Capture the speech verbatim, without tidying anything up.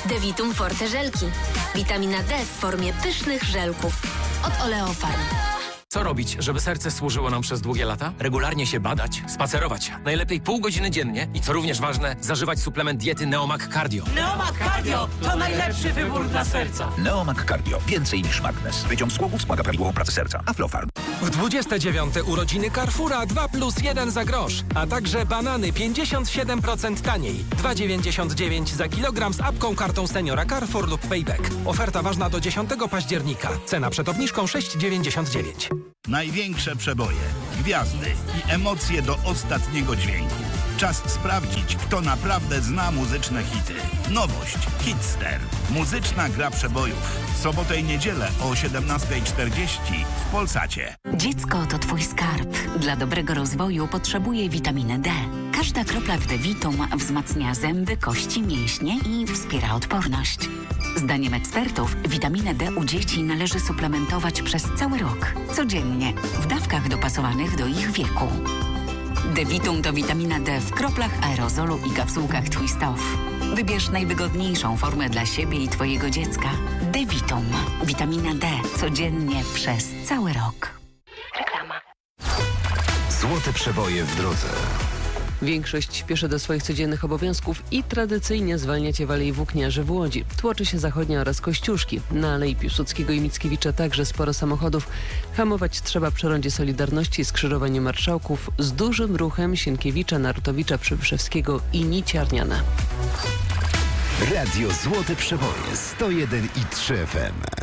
Devitum Forte żelki. Witamina D w formie pysznych żelków. Od Oleofarm. Co robić, żeby serce służyło nam przez długie lata? Regularnie się badać, spacerować. Najlepiej pół godziny dziennie i co również ważne, zażywać suplement diety Neomag Cardio. Neomag Cardio to najlepszy wybór dla serca. Neomag Cardio. Więcej niż magnes. Wyciąg z głowów wspomaga prawidłową pracę serca. Aflofarm. W dwudzieste dziewiąte urodziny Carrefoura dwa plus jeden za grosz, a także banany pięćdziesiąt siedem procent taniej. dwa dziewięćdziesiąt dziewięć za kilogram z apką kartą seniora Carrefour lub Payback. Oferta ważna do dziesiątego października. Cena przed obniżką sześć dziewięćdziesiąt dziewięć. Największe przeboje, gwiazdy i emocje do ostatniego dźwięku. Czas sprawdzić, kto naprawdę zna muzyczne hity. Nowość Hitster. Muzyczna gra przebojów. W sobotę i niedzielę o siedemnasta czterdzieści w Polsacie. Dziecko to twój skarb. Dla dobrego rozwoju potrzebuje witaminy D. Każda kropla w Devitum wzmacnia zęby, kości, mięśnie i wspiera odporność. Zdaniem ekspertów witaminę D u dzieci należy suplementować przez cały rok. Codziennie, w dawkach dopasowanych do ich wieku. Devitum to witamina D w kroplach, aerozolu i kapsułkach Twist Off. Wybierz najwygodniejszą formę dla siebie i twojego dziecka. Devitum. Witamina D. Codziennie przez cały rok. Reklama. Złote przeboje w drodze. Większość śpieszy do swoich codziennych obowiązków i tradycyjnie zwalniacie w Alei Włókniarzy w Łodzi. Tłoczy się Zachodnia oraz Kościuszki. Na Alei Piłsudskiego i Mickiewicza także sporo samochodów. Hamować trzeba przy rondzie Solidarności, skrzyżowaniu Marszałków z dużym ruchem Sienkiewicza, Narutowicza, Przybyszewskiego i Niciarniana. Radio Złote Przeboje sto jeden i trzy F M.